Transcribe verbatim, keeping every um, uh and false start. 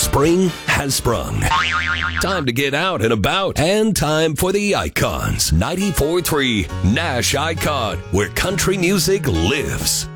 Spring has sprung. Time to get out and about, and time for the Icons. ninety-four point three Nash Icon, where country music lives.